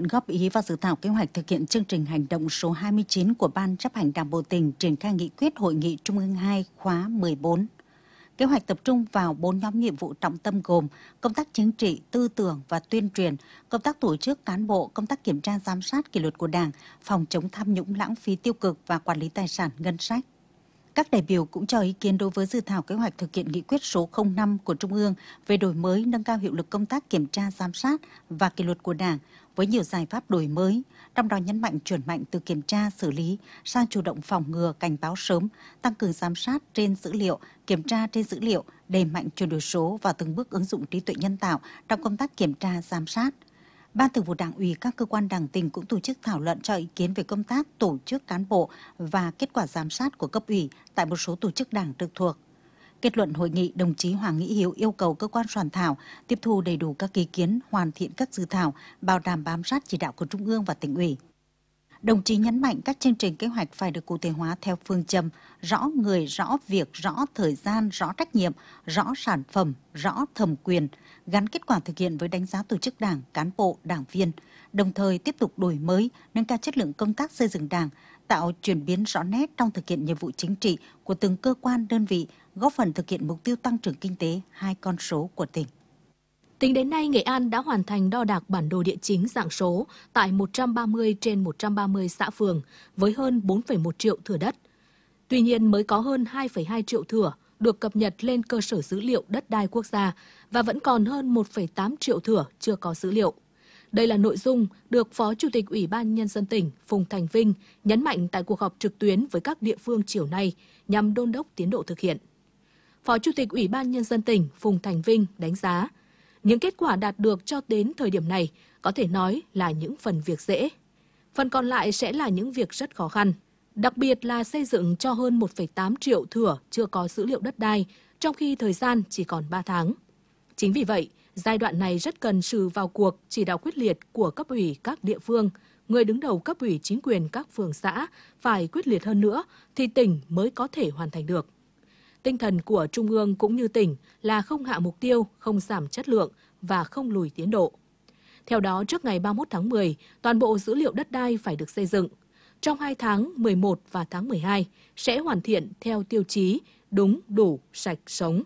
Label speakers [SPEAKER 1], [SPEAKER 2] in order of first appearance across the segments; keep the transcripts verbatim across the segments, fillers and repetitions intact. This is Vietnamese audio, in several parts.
[SPEAKER 1] góp ý vào dự thảo kế hoạch thực hiện chương trình hành động số hai mươi chín của Ban Chấp hành Đảng bộ tỉnh triển khai nghị quyết Hội nghị Trung ương hai khóa mười bốn. Kế hoạch tập trung vào bốn nhóm nhiệm vụ trọng tâm gồm công tác chính trị, tư tưởng và tuyên truyền, công tác tổ chức cán bộ, công tác kiểm tra giám sát kỷ luật của Đảng, phòng chống tham nhũng lãng phí tiêu cực và quản lý tài sản ngân sách. Các đại biểu cũng cho ý kiến đối với dự thảo kế hoạch thực hiện nghị quyết số không năm của Trung ương về đổi mới nâng cao hiệu lực công tác kiểm tra giám sát và kỷ luật của Đảng với nhiều giải pháp đổi mới, trong đó nhấn mạnh chuyển mạnh từ kiểm tra xử lý sang chủ động phòng ngừa cảnh báo sớm, tăng cường giám sát trên dữ liệu, kiểm tra trên dữ liệu, đẩy mạnh chuyển đổi số và từng bước ứng dụng trí tuệ nhân tạo trong công tác kiểm tra giám sát. Ban Thường vụ Đảng ủy các cơ quan Đảng tỉnh cũng tổ chức thảo luận cho ý kiến về công tác tổ chức cán bộ và kết quả giám sát của cấp ủy tại một số tổ chức Đảng trực thuộc. Kết luận hội nghị, đồng chí Hoàng Nghĩ Hiếu yêu cầu cơ quan soạn thảo tiếp thu đầy đủ các ý kiến, hoàn thiện các dự thảo, bảo đảm bám sát chỉ đạo của Trung ương và tỉnh ủy. Đồng chí nhấn mạnh các chương trình kế hoạch phải được cụ thể hóa theo phương châm rõ người, rõ việc, rõ thời gian, rõ trách nhiệm, rõ sản phẩm, rõ thẩm quyền, gắn kết quả thực hiện với đánh giá tổ chức Đảng, cán bộ, đảng viên, đồng thời tiếp tục đổi mới, nâng cao chất lượng công tác xây dựng Đảng, tạo chuyển biến rõ nét trong thực hiện nhiệm vụ chính trị của từng cơ quan đơn vị, góp phần thực hiện mục tiêu tăng trưởng kinh tế hai con số của tỉnh.
[SPEAKER 2] Tính đến nay, Nghệ An đã hoàn thành đo đạc bản đồ địa chính dạng số tại một trăm ba mươi trên một trăm ba mươi xã phường với hơn bốn phẩy một triệu thửa đất. Tuy nhiên, mới có hơn hai phẩy hai triệu thửa được cập nhật lên cơ sở dữ liệu đất đai quốc gia và vẫn còn hơn một phẩy tám triệu thửa chưa có dữ liệu. Đây là nội dung được Phó Chủ tịch Ủy ban Nhân dân tỉnh Phùng Thành Vinh nhấn mạnh tại cuộc họp trực tuyến với các địa phương chiều nay nhằm đôn đốc tiến độ thực hiện. Phó Chủ tịch Ủy ban Nhân dân tỉnh Phùng Thành Vinh đánh giá, những kết quả đạt được cho đến thời điểm này có thể nói là những phần việc dễ. Phần còn lại sẽ là những việc rất khó khăn, đặc biệt là xây dựng cho hơn một phẩy tám triệu thửa chưa có dữ liệu đất đai, trong khi thời gian chỉ còn ba tháng. Chính vì vậy, giai đoạn này rất cần sự vào cuộc, chỉ đạo quyết liệt của cấp ủy các địa phương, người đứng đầu cấp ủy chính quyền các phường xã phải quyết liệt hơn nữa thì tỉnh mới có thể hoàn thành được. Tinh thần của Trung ương cũng như tỉnh là không hạ mục tiêu, không giảm chất lượng và không lùi tiến độ. Theo đó, trước ngày ba mươi mốt tháng mười, toàn bộ dữ liệu đất đai phải được xây dựng. Trong hai tháng mười một và tháng mười hai sẽ hoàn thiện theo tiêu chí đúng, đủ, sạch, sống.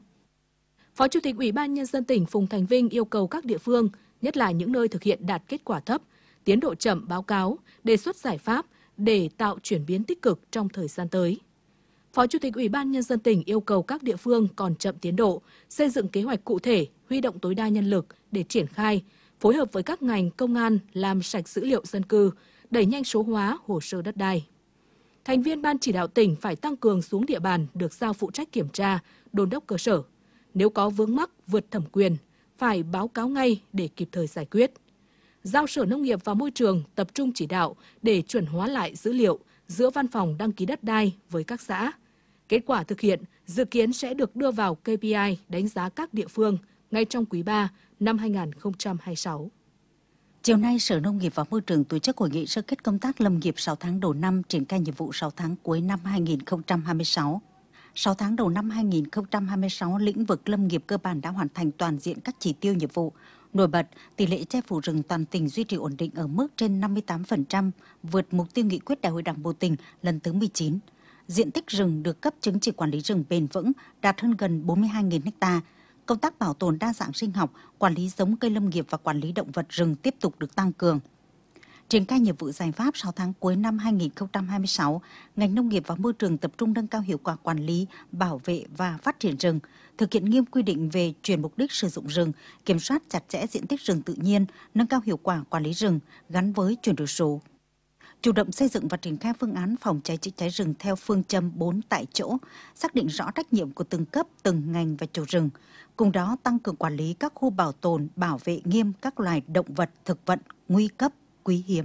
[SPEAKER 2] Phó Chủ tịch Ủy ban Nhân dân tỉnh Phùng Thành Vinh yêu cầu các địa phương, nhất là những nơi thực hiện đạt kết quả thấp, tiến độ chậm báo cáo, đề xuất giải pháp để tạo chuyển biến tích cực trong thời gian tới. Phó Chủ tịch Ủy ban Nhân dân tỉnh yêu cầu các địa phương còn chậm tiến độ, xây dựng kế hoạch cụ thể, huy động tối đa nhân lực để triển khai, phối hợp với các ngành công an làm sạch dữ liệu dân cư, đẩy nhanh số hóa hồ sơ đất đai. Thành viên Ban chỉ đạo tỉnh phải tăng cường xuống địa bàn được giao phụ trách kiểm tra, đôn đốc cơ sở. Nếu có vướng mắc vượt thẩm quyền, phải báo cáo ngay để kịp thời giải quyết. Giao Sở Nông nghiệp và Môi trường tập trung chỉ đạo để chuẩn hóa lại dữ liệu giữa văn phòng đăng ký đất đai với các xã. Kết quả thực hiện dự kiến sẽ được đưa vào ca pê i đánh giá các địa phương ngay trong quý ba năm hai nghìn không trăm hai mươi sáu.
[SPEAKER 1] Chiều nay, Sở Nông nghiệp và Môi trường tổ chức hội nghị sơ kết công tác lâm nghiệp sáu tháng đầu năm, triển khai nhiệm vụ sáu tháng cuối năm hai nghìn không trăm hai mươi sáu. sáu tháng đầu năm hai nghìn không trăm hai mươi sáu, lĩnh vực lâm nghiệp cơ bản đã hoàn thành toàn diện các chỉ tiêu nhiệm vụ. Nổi bật, tỷ lệ che phủ rừng toàn tỉnh duy trì ổn định ở mức trên năm mươi tám phần trăm, vượt mục tiêu nghị quyết Đại hội Đảng bộ tỉnh lần thứ mười chín. Diện tích rừng được cấp chứng chỉ quản lý rừng bền vững đạt hơn gần bốn mươi hai nghìn ha. Công tác bảo tồn đa dạng sinh học, quản lý giống cây lâm nghiệp và quản lý động vật rừng tiếp tục được tăng cường. Triển khai nhiệm vụ giải pháp sáu tháng cuối năm hai nghìn không trăm hai mươi sáu, ngành nông nghiệp và môi trường tập trung nâng cao hiệu quả quản lý, bảo vệ và phát triển rừng, thực hiện nghiêm quy định về chuyển mục đích sử dụng rừng, kiểm soát chặt chẽ diện tích rừng tự nhiên, nâng cao hiệu quả quản lý rừng gắn với chuyển đổi số. Chủ động xây dựng và triển khai phương án phòng cháy chữa cháy rừng theo phương châm bốn tại chỗ, xác định rõ trách nhiệm của từng cấp, từng ngành và chủ rừng. Cùng đó tăng cường quản lý các khu bảo tồn, bảo vệ nghiêm các loài động vật, thực vật nguy cấp, quý hiếm.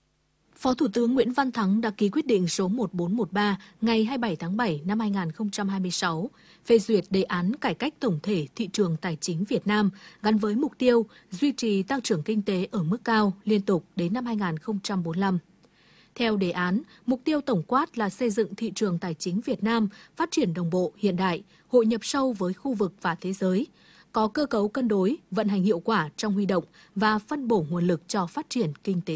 [SPEAKER 2] Phó Thủ tướng Nguyễn Văn Thắng đã ký quyết định số một bốn một ba ngày hai mươi bảy tháng bảy năm hai nghìn không trăm hai mươi sáu phê duyệt đề án cải cách tổng thể thị trường tài chính Việt Nam gắn với mục tiêu duy trì tăng trưởng kinh tế ở mức cao liên tục đến năm hai nghìn không trăm bốn mươi lăm. Theo đề án, mục tiêu tổng quát là xây dựng thị trường tài chính Việt Nam phát triển đồng bộ, hiện đại, hội nhập sâu với khu vực và thế giới, có cơ cấu cân đối, vận hành hiệu quả trong huy động và phân bổ nguồn lực cho phát triển kinh tế